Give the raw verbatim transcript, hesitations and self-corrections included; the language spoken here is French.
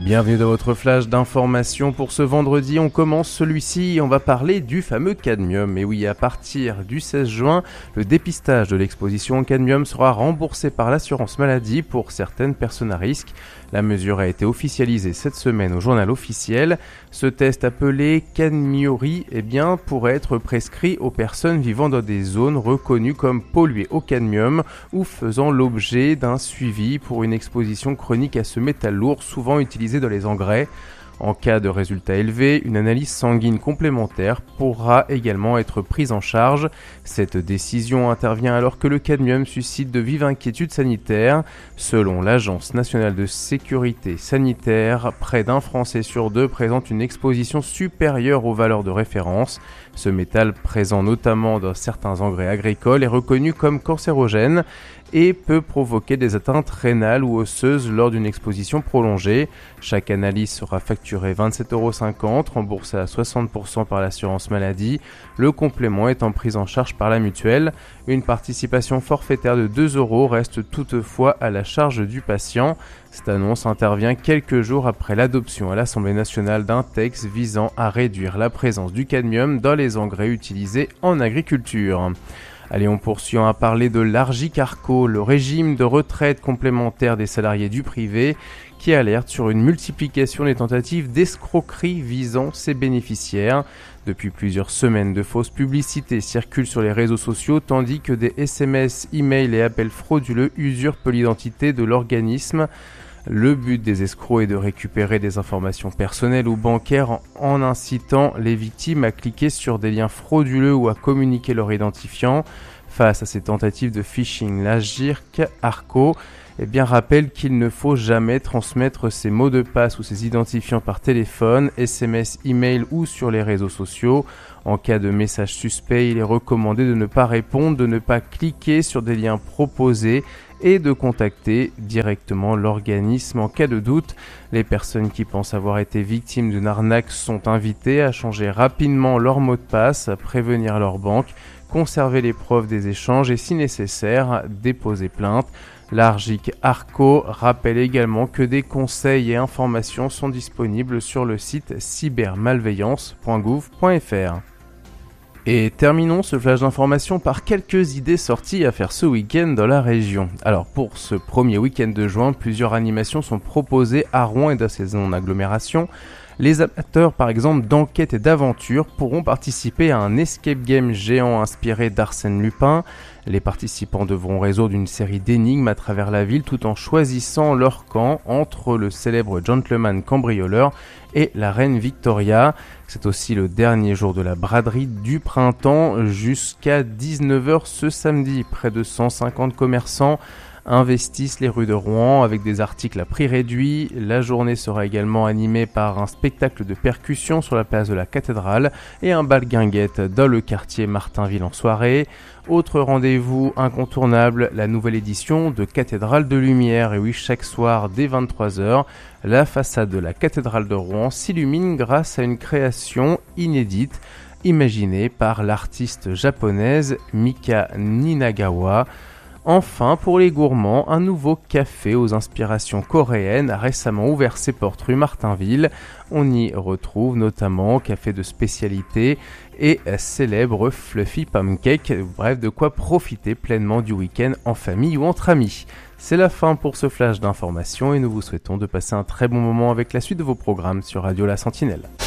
Bienvenue dans votre flash d'information pour ce vendredi. On commence celui-ci et on va parler du fameux cadmium. Et oui, à partir du seize juin, le dépistage de l'exposition au cadmium sera remboursé par l'assurance maladie pour certaines personnes à risque. La mesure a été officialisée cette semaine au journal officiel. Ce test appelé cadmiurie eh bien, pourrait être prescrit aux personnes vivant dans des zones reconnues comme polluées au cadmium ou faisant l'objet d'un suivi pour une exposition chronique à ce métal lourd souvent utilisé dans les engrais. En cas de résultat élevé, une analyse sanguine complémentaire pourra également être prise en charge. Cette décision intervient alors que le cadmium suscite de vives inquiétudes sanitaires. Selon l'Agence nationale de sécurité sanitaire, près d'un Français sur deux présente une exposition supérieure aux valeurs de référence. Ce métal, présent notamment dans certains engrais agricoles, est reconnu comme cancérogène et peut provoquer des atteintes rénales ou osseuses lors d'une exposition prolongée. Chaque analyse sera facturée vingt-sept euros cinquante, remboursée à soixante pour cent par l'assurance maladie, le complément étant pris en charge par la mutuelle. Une participation forfaitaire de deux euros reste toutefois à la charge du patient. Cette annonce intervient quelques jours après l'adoption à l'Assemblée nationale d'un texte visant à réduire la présence du cadmium dans les engrais utilisés en agriculture. Allez, on poursuit à parler de l'Argic Arco, le régime de retraite complémentaire des salariés du privé, qui alerte sur une multiplication des tentatives d'escroquerie visant ses bénéficiaires. Depuis plusieurs semaines, de fausses publicités circulent sur les réseaux sociaux, tandis que des S M S, emails et appels frauduleux usurpent l'identité de l'organisme. Le but des escrocs est de récupérer des informations personnelles ou bancaires en incitant les victimes à cliquer sur des liens frauduleux ou à communiquer leur identifiant. Face à ces tentatives de phishing, l'Argic Arco eh bien, rappelle qu'il ne faut jamais transmettre ses mots de passe ou ses identifiants par téléphone, S M S, email ou sur les réseaux sociaux. En cas de message suspect, il est recommandé de ne pas répondre, de ne pas cliquer sur des liens proposés et de contacter directement l'organisme en cas de doute. Les personnes qui pensent avoir été victimes d'une arnaque sont invitées à changer rapidement leur mot de passe, à prévenir leur banque, conserver les preuves des échanges et si nécessaire, déposer plainte. L'Argic Arco rappelle également que des conseils et informations sont disponibles sur le site cybermalveillance point gouv point f r. Et terminons ce flash d'information par quelques idées sorties à faire ce week-end dans la région. Alors pour ce premier week-end de juin, plusieurs animations sont proposées à Rouen et dans ses zones d'agglomération. Les amateurs par exemple d'enquête et d'aventure pourront participer à un escape game géant inspiré d'Arsène Lupin. Les participants devront résoudre une série d'énigmes à travers la ville tout en choisissant leur camp entre le célèbre gentleman cambrioleur et la reine Victoria. C'est aussi le dernier jour de la braderie du printemps jusqu'à dix-neuf heures ce samedi. Près de cent cinquante commerçants investissent les rues de Rouen avec des articles à prix réduit. La journée sera également animée par un spectacle de percussion sur la place de la cathédrale et un bal guinguette dans le quartier Martinville en soirée. Autre rendez-vous incontournable, la nouvelle édition de Cathédrale de Lumière. Et oui, chaque soir dès vingt-trois heures, la façade de la cathédrale de Rouen s'illumine grâce à une création inédite imaginée par l'artiste japonaise Mika Ninagawa. Enfin, pour les gourmands, un nouveau café aux inspirations coréennes a récemment ouvert ses portes rue Martinville. On y retrouve notamment café de spécialité et célèbre Fluffy Pancake. Bref, de quoi profiter pleinement du week-end en famille ou entre amis. C'est la fin pour ce flash d'information et nous vous souhaitons de passer un très bon moment avec la suite de vos programmes sur Radio La Sentinelle.